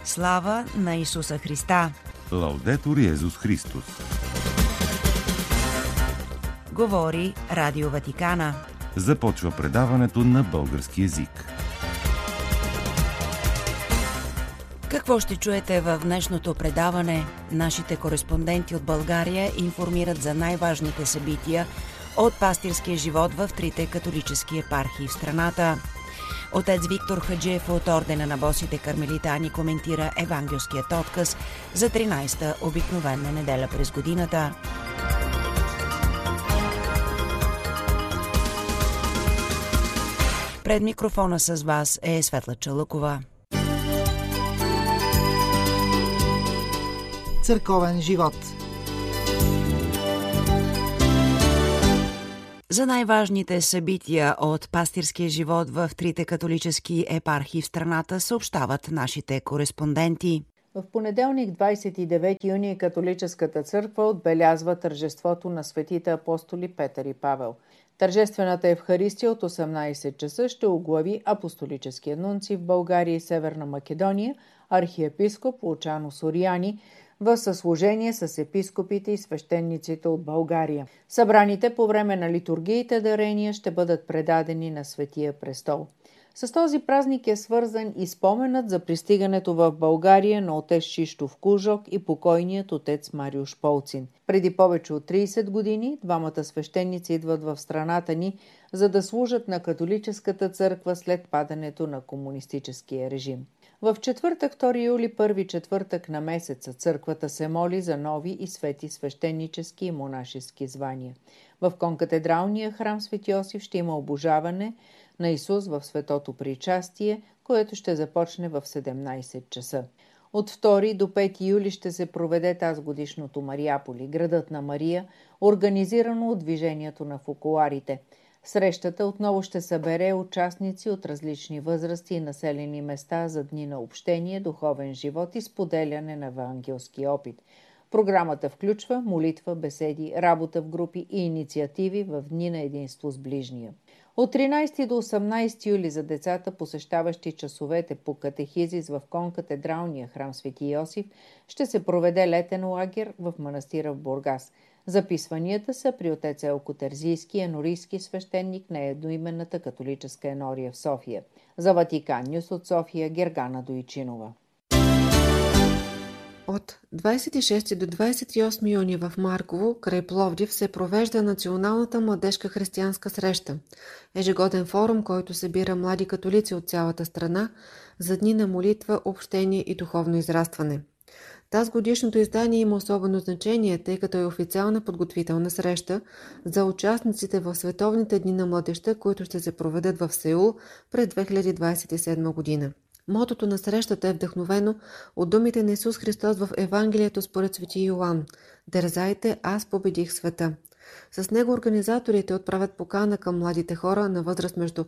Слава на Исуса Христа! Лаудетур Йезус Христос! Говори Радио Ватикана. Започва предаването на български език. Какво ще чуете в днешното предаване? Нашите кореспонденти от България информират за най-важните събития от пастирския живот в трите католически епархии в страната. Отец Виктор Хаджиев от Ордена на босите кармелитани коментира евангелският отказ за 13-та обикновена неделя през годината. Пред микрофона с вас е Светла Чалъкова. Църковен живот. За най-важните събития от пастирския живот в трите католически епархии в страната съобщават нашите кореспонденти. В понеделник, 29 юни, католическата църква отбелязва тържеството на светите апостоли Петър и Павел. Тържествената Евхаристия от 18 часа ще оглави апостолическия нунци в България и Северна Македония, архиепископ Лучано Сориани, в съслужение с епископите и свещениците от България. Събраните по време на литургиите дарения ще бъдат предадени на Светия престол. С този празник е свързан и споменът за пристигането в България на отец Шиштов Кужок и покойният отец Мариуш Полцин. Преди повече от 30 години двамата свещеници идват в страната ни, за да служат на католическата църква след падането на комунистическия режим. В четвъртък, 2 юли, първи четвъртък на месеца, църквата се моли за нови и свети свещенически и монашески звания. В конкатедралния храм Свети Йосиф ще има обожаване на Исус в светото причастие, което ще започне в 17 часа. От 2 до 5 юли ще се проведе тазгодишното Мариаполи, градът на Мария, организирано от движението на фокуларите. Срещата отново ще събере участници от различни възрасти и населени места за дни на общение, духовен живот и споделяне на евангелски опит. Програмата включва молитва, беседи, работа в групи и инициативи в дни на единство с ближния. От 13 до 18 юли за децата, посещаващи часовете по катехизис в конкатедралния храм Свети Йосиф, ще се проведе летен лагер в манастира в Бургас. Записванията са при отец Елко Терзийски, енорийски свещеник на едноименната католическа енория в София. За Ватикан Нюс от София, Гергана Дойчинова. От 26 до 28 юни в Марково, край Пловдив, се провежда Националната младежка християнска среща. Ежегоден форум, който събира млади католици от цялата страна за дни на молитва, общение и духовно израстване. Тазгодишното издание има особено значение, тъй като е официална подготвителна среща за участниците в Световните дни на младежта, които ще се проведат в Сеул през 2027 година. Мотото на срещата е вдъхновено от думите на Исус Христос в Евангелието според Свети Йоан: „Дерзайте, аз победих света“. С него организаторите отправят покана към младите хора на възраст между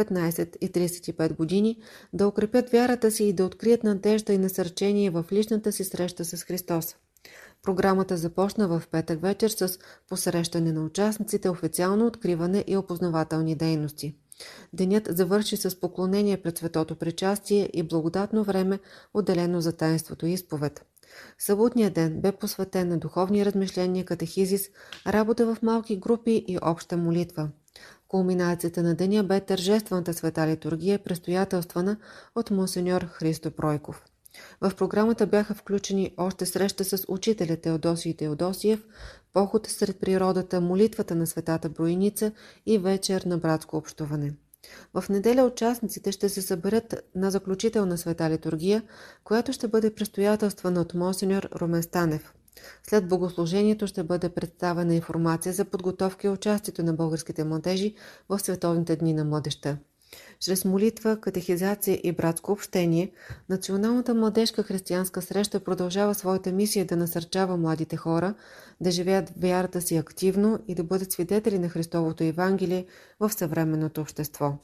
15 и 35 години да укрепят вярата си и да открият надежда и насърчение в личната си среща с Христос. Програмата започна в петък вечер с посрещане на участниците, официално откриване и опознавателни дейности. Денят завърши с поклонение пред светото причастие и благодатно време, отделено за таинството и изповед. Съботният ден бе посветен на духовни размишления, катехизис, работа в малки групи и обща молитва. Кулминацията на деня бе тържествената света литургия, предстоятелствана от монсеньор Христо Пройков. В програмата бяха включени още среща с учителя Теодосий и Теодосиев, поход сред природата, молитвата на светата Броеница и вечер на братско общуване. В неделя участниците ще се съберат на заключителна света литургия, която ще бъде предстоятелствана от монсеньор Румен Станев. След богослужението ще бъде представена информация за подготовка и участието на българските младежи в Световните дни на младежта. Чрез молитва, катехизация и братско общение, Националната младежка християнска среща продължава своята мисия да насърчава младите хора да живеят вярата си активно и да бъдат свидетели на Христовото Евангелие в съвременното общество.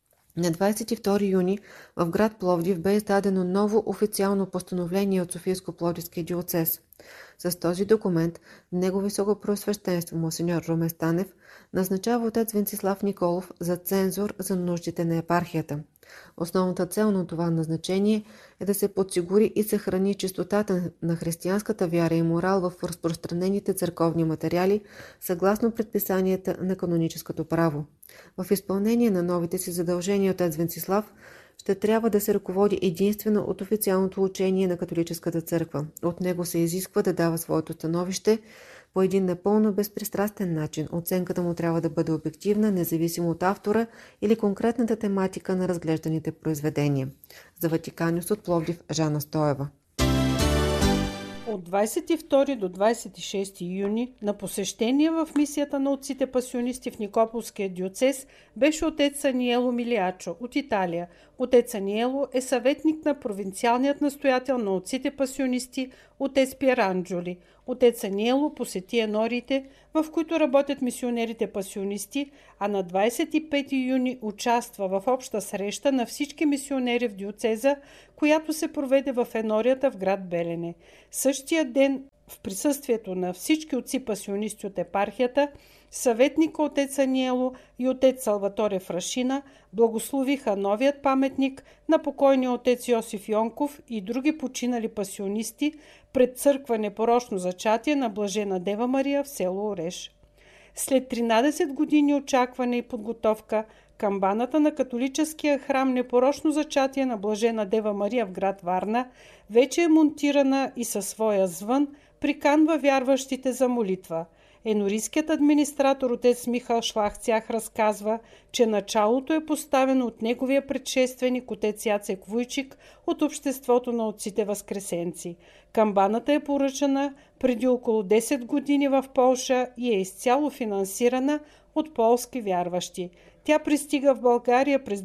На 22 юни в град Пловдив бе издадено ново официално постановление от Софийско-Пловдивския диоцез. С този документ Негово Високопреосвещенство монсеньор Румен Станев назначава отец Венцислав Николов за цензор за нуждите на епархията. Основната цел на това назначение е да се подсигури и съхрани чистотата на християнската вяра и морал в разпространените църковни материали, съгласно предписанията на каноническото право. В изпълнение на новите си задължения отец Венцислав ще трябва да се ръководи единствено от официалното учение на католическата църква. От него се изисква да дава своето становище по един напълно безпристрастен начин. Оценката му трябва да бъде обективна, независимо от автора или конкретната тематика на разглежданите произведения. За Ватикан Нюс от Пловдив, Жана Стоева. От 22 до 26 юни на посещение в мисията на отците пасионисти в Никополския диоцез беше отец Аниело Милиачо от Италия. Отец Аниело е съветник на провинциалният настоятел на отците пасионисти отец Пиеранджоли. Отец Аниело посети енориите, в които работят мисионерите пасионисти, а на 25 юни участва в обща среща на всички мисионери в диоцеза, която се проведе в енорията в град Белене. Същия ден, в присъствието на всички отци пасионисти от епархията, съветника отец Аниело и отец Салваторе Фрашина благословиха новият паметник на покойния отец Йосиф Йонков и други починали пасионисти пред църква Непорочно зачатие на Блажена Дева Мария в село Ореш. След 13 години очакване и подготовка, камбаната на католическия храм Непорочно зачатие на Блажена Дева Мария в град Варна вече е монтирана и със своя звън приканва вярващите за молитва. Енорийският администратор отец Михал Шлахцях разказва, че началото е поставено от неговия предшественик отец Яцек Вуйчик от Обществото на отците възкресенци. Камбаната е поръчана преди около 10 години в Полша и е изцяло финансирана от полски вярващи. Тя пристига в България през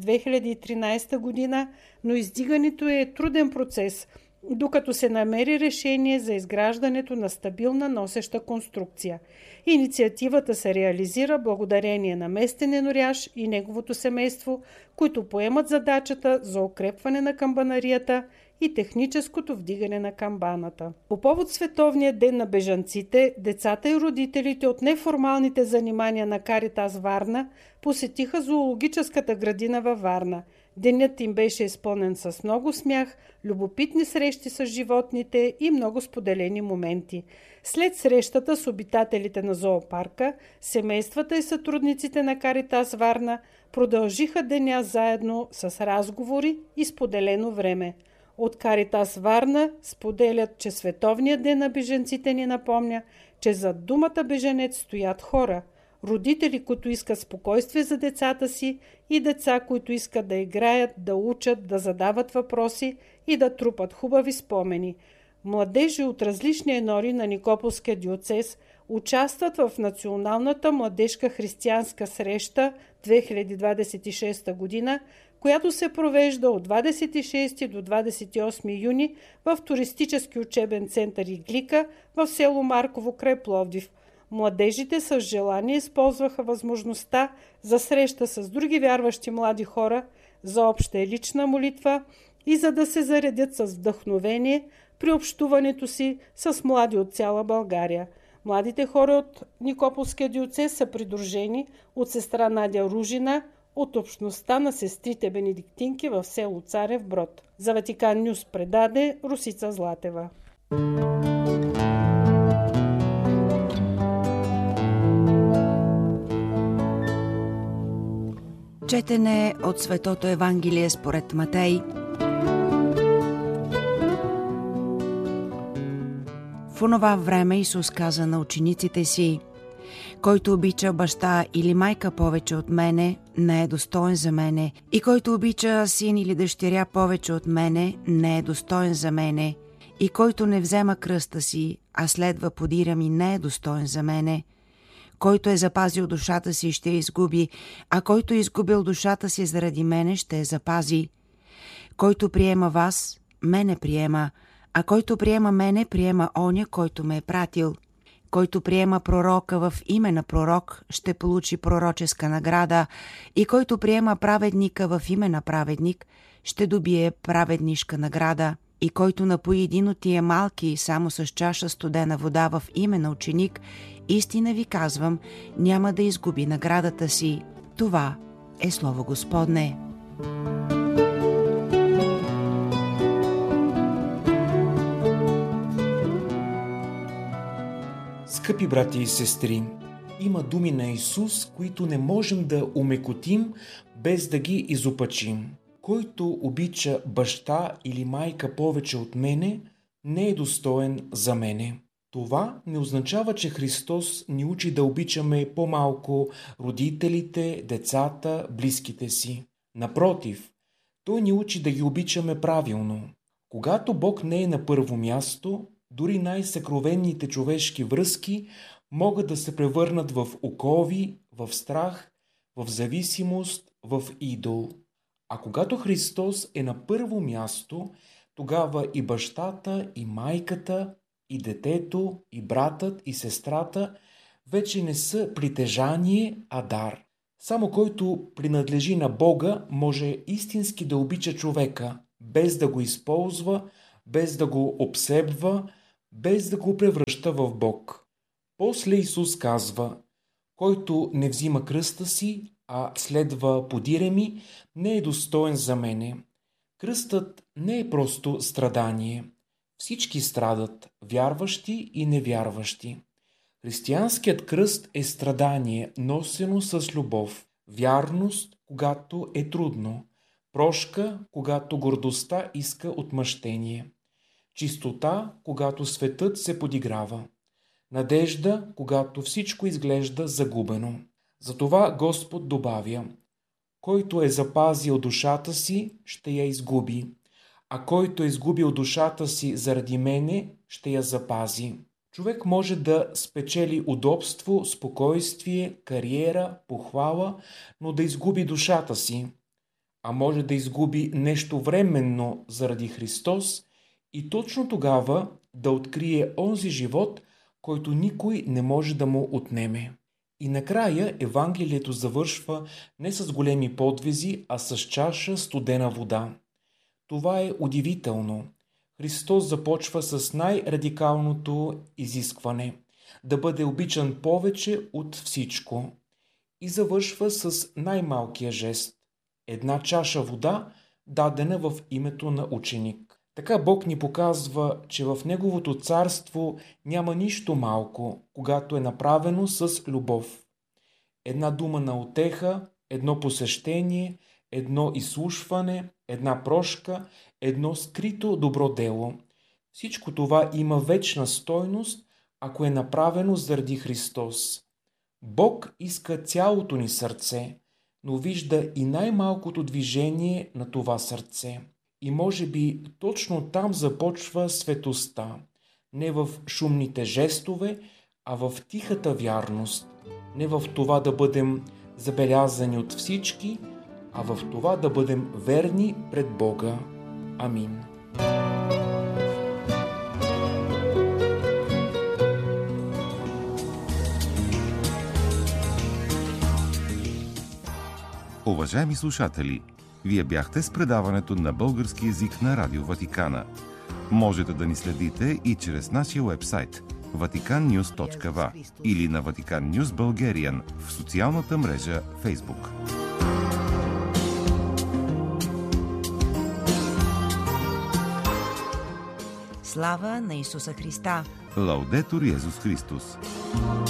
2013 година, но издигането е труден процес, докато се намери решение за изграждането на стабилна носеща конструкция. Инициативата се реализира благодарение на местен еноряш и неговото семейство, които поемат задачата за укрепване на камбанарията и техническото вдигане на камбаната. По повод Световния ден на бежанците, децата и родителите от неформалните занимания на Каритас Варна посетиха зоологическата градина във Варна. Денят им беше изпълнен с много смях, любопитни срещи с животните и много споделени моменти. След срещата с обитателите на зоопарка, семействата и сътрудниците на Каритас Варна продължиха деня заедно с разговори и споделено време. От Каритас Варна споделят, че Световният ден на бежанците ни напомня, че зад думата бежанец стоят хора, родители, които искат спокойствие за децата си и деца, които искат да играят, да учат, да задават въпроси и да трупат хубави спомени. Младежи от различни енори на Никополския диоцез участват в Националната младежка християнска среща 2026 година, която се провежда от 26 до 28 юни в туристически учебен център Иглика в село Марково край Пловдив. Младежите с желание използваха възможността за среща с други вярващи млади хора, за обща и лична молитва и за да се заредят с вдъхновение при общуването си с млади от цяла България. Младите хора от Никополския диоцез са придружени от сестра Надя Ружина от общността на сестрите бенедиктинки в село Царев Брод. За Ватикан Нюс предаде Русица Златева. Четене от Светото Евангелие според Матей. В онова време Исус каза на учениците си: който обича баща или майка повече от мене, не е достоен за мене, и който обича син или дъщеря повече от мене, не е достоен за мене, и който не взема кръста си, а следва подира ми, не е достоен за мене. Който е запазил душата си, ще я изгуби, а който е изгубил душата си заради мене, ще я запази. Който приема вас, мене приема, а който приема мене, приема оня, който ме е пратил. Който приема пророка в име на пророк, ще получи пророческа награда, и който приема праведника в име на праведник, ще добие праведнишка награда. и който напои един от тия малки само с чаша студена вода в име на ученик, истина ви казвам, няма да изгуби наградата си. Това е Слово Господне. Скъпи брати и сестри, има думи на Исус, които не можем да омекотим, без да ги изопачим. Който обича баща или майка повече от мене, не е достоен за мене. Това не означава, че Христос ни учи да обичаме по-малко родителите, децата, близките си. Напротив, Той ни учи да ги обичаме правилно. Когато Бог не е на първо място, дори най-съкровенните човешки връзки могат да се превърнат в окови, в страх, в зависимост, в идол. А когато Христос е на първо място, тогава и бащата, и майката, и детето, и братът, и сестрата вече не са притежание, а дар. Само който принадлежи на Бога, може истински да обича човека, без да го използва, без да го обсебва, без да го превръща в Бог. После Исус казва: който не взима кръста си, а следва подире ми, не е достоен за мене. Кръстът не е просто страдание. Всички страдат, вярващи и невярващи. Християнският кръст е страдание, носено с любов, вярност, когато е трудно, прошка, когато гордостта иска отмъщение, чистота, когато светът се подиграва, надежда, когато всичко изглежда загубено. Затова Господ добавя: който е запазил душата си, ще я изгуби, а който е изгубил душата си заради мене, ще я запази. Човек може да спечели удобство, спокойствие, кариера, похвала, но да изгуби душата си. А може да изгуби нещо временно заради Христос и точно тогава да открие онзи живот, който никой не може да му отнеме. И накрая Евангелието завършва не с големи подвизи, а с чаша студена вода. Това е удивително. Христос започва с най-радикалното изискване – да бъде обичан повече от всичко. И завършва с най-малкия жест – една чаша вода, дадена в името на ученик. Така Бог ни показва, че в Неговото царство няма нищо малко, когато е направено с любов. Една дума на утеха, едно посещение, едно изслушване, една прошка, едно скрито добро дело. Всичко това има вечна стойност, ако е направено заради Христос. Бог иска цялото ни сърце, но вижда и най-малкото движение на това сърце. И може би точно там започва светостта. Не в шумните жестове, а в тихата вярност. Не в това да бъдем забелязани от всички, а в това да бъдем верни пред Бога. Амин. Уважаеми слушатели, вие бяхте с предаването на български език на Радио Ватикана. Можете да ни следите и чрез нашия уебсайт vaticannews.va или на Vatican News Bulgarian в социалната мрежа Facebook. Слава на Исуса Христа! Лаудетур Йезус Христос!